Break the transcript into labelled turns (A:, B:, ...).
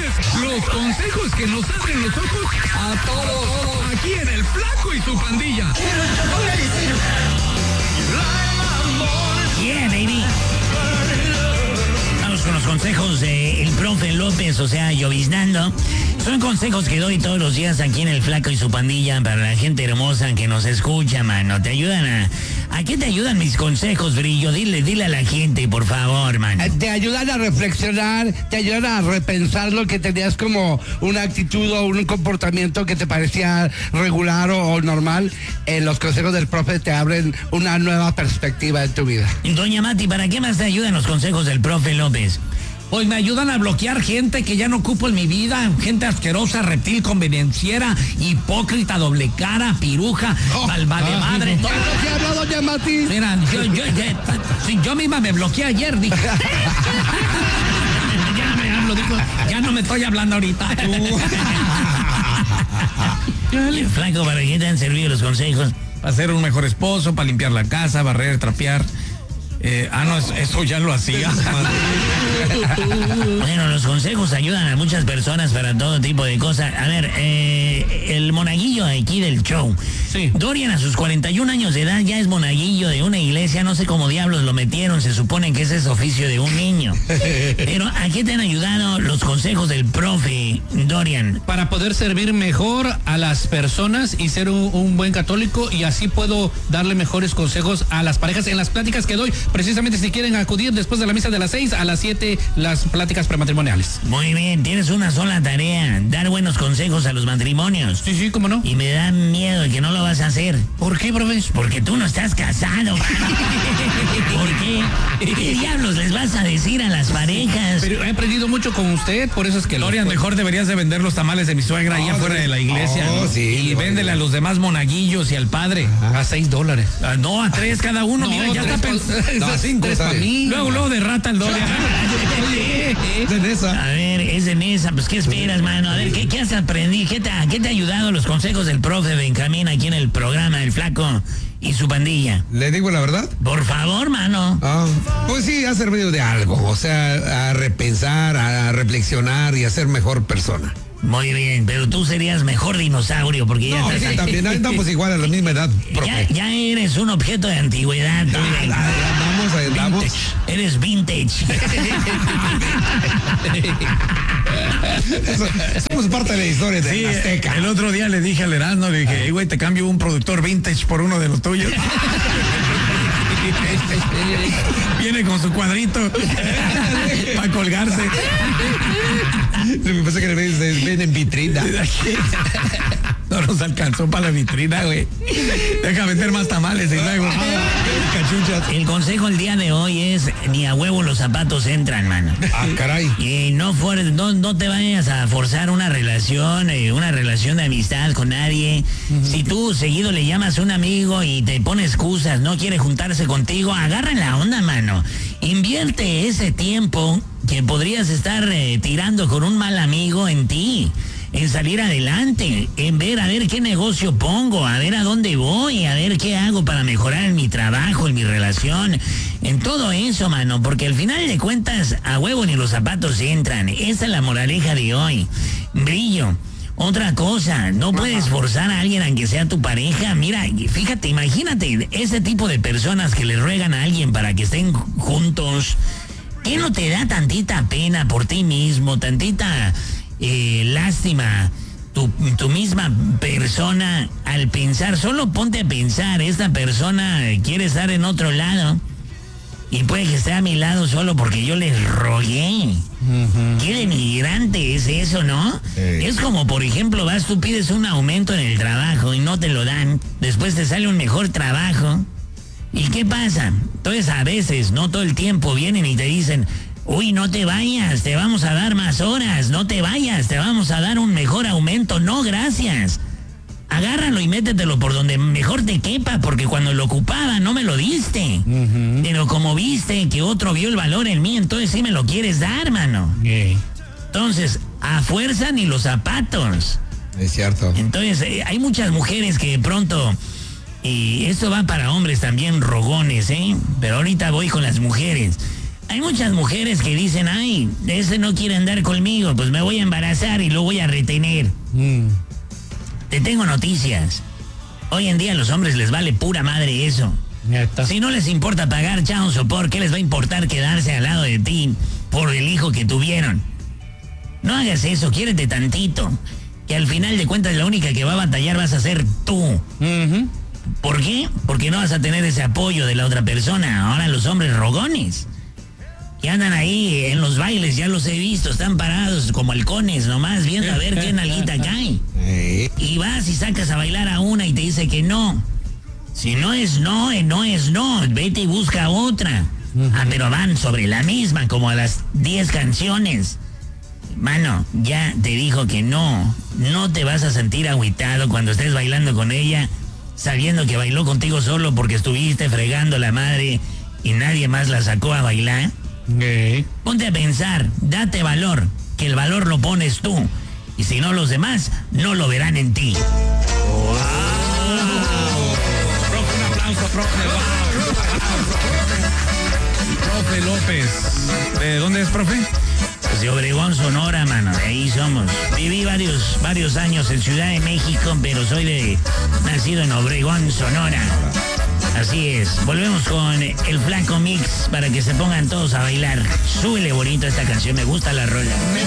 A: los consejos que nos abren los ojos a todos. Aquí en El Flaco y su Pandilla.
B: Yeah, baby. Vamos con los consejos del profe López, o sea, lloviznando. Son consejos que doy todos los días aquí en El Flaco y su Pandilla para la gente hermosa que nos escucha, mano. Te ayudan ¿A qué te ayudan mis consejos, Brillo? Dile a la gente, por favor, mano.
C: Te ayudan a reflexionar, te ayudan a repensar lo que tenías como una actitud o un comportamiento que te parecía regular o normal. Los consejos del profe te abren una nueva perspectiva en tu vida.
B: Doña Mati, ¿para qué más te ayudan los consejos del profe López?
A: Pues me ayudan a bloquear gente que ya no ocupo en mi vida, gente asquerosa, reptil, convenenciera, hipócrita, doble cara, piruja, vale madre. Todo.
C: ¿Qué habló, doña Mati?
A: Mira, yo misma me bloqueé ayer, dije. Ya no me hablo, digo, ya no me estoy hablando ahorita.
B: Flaco, ¿para qué te han servido los consejos?
A: Para ser un mejor esposo, para limpiar la casa, barrer, trapear. Eso ya lo hacía.
B: Bueno, los consejos ayudan a muchas personas para todo tipo de cosas. A ver, el monaguillo aquí del show.
A: Sí.
B: Dorian a sus 41 años de edad ya es monaguillo de una iglesia, no sé cómo diablos lo metieron, se supone que ese es oficio de un niño. Pero ¿a qué te han ayudado los consejos del profe, Dorian?
D: Para poder servir mejor a las personas y ser un buen católico, y así puedo darle mejores consejos a las parejas en las pláticas que doy. Precisamente si quieren acudir después de la misa de las 6 a las 7, las pláticas prematrimoniales.
B: Muy bien, tienes una sola tarea, dar buenos consejos a los matrimonios.
D: Sí, cómo no.
B: Y me da miedo de que no lo vas a hacer.
D: ¿Por qué, profe?
B: Porque tú no estás casado. ¿Por qué? ¿Qué diablos les vas a decir a las parejas?
D: Pero he aprendido mucho con usted, por eso es que...
A: Dorian, mejor deberías de vender los tamales de mi suegra allá afuera de la iglesia.
C: Sí,
A: y véndele a los demás monaguillos y al padre.
D: A $6.
A: No, a 3 cada uno.
D: No,
A: Mira, ya está pensando.
C: No, 5,
D: para mí.
A: Luego de rata el Dorian.
B: A ver, es de mesa, pues ¿qué esperas, mano? A ver, ¿qué has aprendido? ¿Qué te ha ayudado los consejos del profe Benjamín aquí en el programa El Flaco y su Pandilla?
E: ¿Le digo la verdad?
B: Por favor, mano.
E: Pues sí, ha servido de algo, o sea, a repensar, a reflexionar y a ser mejor persona.
B: Muy bien, pero tú serías mejor dinosaurio porque ya
E: No,
B: estás
E: sí, también estamos igual a la misma edad, profe.
B: ya eres un objeto de antigüedad. Tú
E: Andamos.
B: Eres vintage.
E: Somos parte de la historia de
A: Sí,
E: Azteca.
A: el otro día le dije al Erasmo, le dije, güey, te cambio un productor vintage por uno de los tuyos. Viene con su cuadrito para colgarse.
E: Me pasa que ven en vitrina.
A: No nos alcanzó para la vitrina, güey. Deja vender más tamales y luego cachuchas.
B: El consejo el día de hoy es ni a huevo los zapatos entran, mano.
E: Caray.
B: Y no te vayas a forzar una relación de amistad con nadie. Si tú seguido le llamas a un amigo y te pone excusas, no quiere juntarse contigo, agarra la onda, mano. Invierte ese tiempo que podrías estar tirando con un mal amigo en ti, en salir adelante, en ver a ver qué negocio pongo, a ver a dónde voy, a ver qué hago para mejorar en mi trabajo, en mi relación, en todo eso, mano, porque al final de cuentas a huevo ni los zapatos entran. Esa es la moraleja de hoy. Brillo. Otra cosa, no puedes forzar a alguien aunque sea tu pareja. Mira, fíjate, imagínate ese tipo de personas que le ruegan a alguien para que estén juntos. ¿Qué no te da tantita pena por ti mismo, tantita lástima, tu misma persona al pensar? Solo ponte a pensar, esta persona quiere estar en otro lado y puede que esté a mi lado solo porque yo les rogué. Qué denigrante es eso, ¿no? Es como, por ejemplo, tú pides un aumento en el trabajo y no te lo dan, después te sale un mejor trabajo. ¿Y qué pasa? Entonces a veces, no todo el tiempo, vienen y te dicen, uy, no te vayas, te vamos a dar más horas, no te vayas, te vamos a dar un mejor aumento. No, gracias. Agárralo y métetelo por donde mejor te quepa, porque cuando lo ocupaba no me lo diste. Pero como viste que otro vio el valor en mí, entonces sí me lo quieres dar, mano. Entonces, a fuerza ni los zapatos.
E: Es cierto.
B: Entonces, hay muchas mujeres que de pronto, y esto va para hombres también rogones, pero ahorita voy con las mujeres. Hay muchas mujeres que dicen, ay, ese no quiere andar conmigo, pues me voy a embarazar y lo voy a retener. Te tengo noticias. Hoy en día a los hombres les vale pura madre eso.
D: Neta.
B: Si no les importa pagar child support, ¿qué les va a importar quedarse al lado de ti por el hijo que tuvieron? No hagas eso, quiérete tantito. Que al final de cuentas la única que va a batallar vas a ser tú. ¿Por qué? Porque no vas a tener ese apoyo de la otra persona. Ahora los hombres rogones que andan ahí en los bailes, ya los he visto, están parados como halcones nomás, viendo a ver qué nalguita cae. Y vas y sacas a bailar a una y te dice que no. Si no es no, no es no. Vete y busca otra. Pero van sobre la misma, como a las 10 canciones. Mano, ya te dijo que no. No te vas a sentir agüitado cuando estés bailando con ella, sabiendo que bailó contigo solo porque estuviste fregando la madre y nadie más la sacó a bailar. Ponte a pensar, date valor, que el valor lo pones tú. Y si no, los demás no lo verán en ti.
A: Profe, un aplauso, profe. Profe López. ¿De dónde es, profe?
B: Pues de Obregón, Sonora, mano, de ahí somos. Viví varios años en Ciudad de México, pero soy nacido en Obregón, Sonora. Así es, volvemos con el Flaco Mix para que se pongan todos a bailar. Súbele bonito a esta canción, me gusta la rola.